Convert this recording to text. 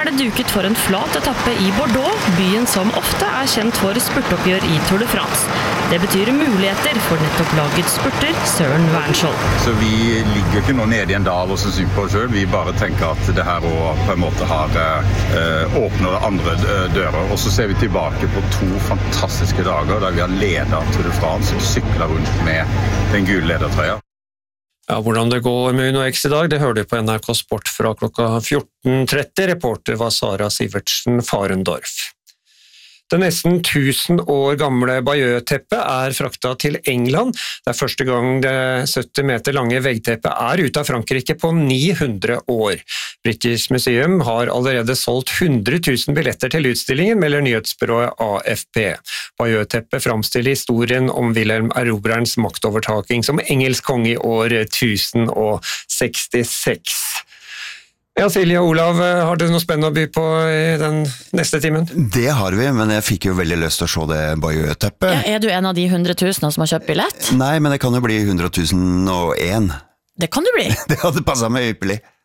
det duket for en flat etappe i Bordeaux, byen som ofte kjent for spurtoppgjør i Tour de France. Det betyr muligheter for nettopp lagets spurter Søren Wernskjold. Så vi ligger ikke nå nede i en dal og så synger på oss selv. Vi bare tenker at det her også på en måte har åpnet andre dører. Og så ser vi tilbake på 2 fantastiske dager der vi har ledet Tour de France og syklet rundt med den gule ledertrøya. Ja, hvordan det går med Uno X i dag, det hører du på NRK Sport fra klokka 14.30. Reporter var Sara Sivertsen Farendorf. Det nesten 1000 år gamle Bayeux-teppet fraktet til England. Det første gang det 70 meter lange veggteppet ute av Frankrike på 900 år. British Museum har allerede solgt 100 000 billetter til utstillingen, melder nyhetsbyrået AFP. Bayeux-teppet framstiller historien om Wilhelm Erobrerens maktovertaking som engelsk konge i år 1066. Ja, Silje og Olav, har dere noe spennende å by på i den neste timen? Det har vi, men jeg fikk jo veldig lyst til å se det Bayeux-teppet. Ja, du en av de 100 000 som har kjøpt billett? Nei, men det kan jo bli 100 001. Det kan du bli. Det hadde passet meg ypperlig.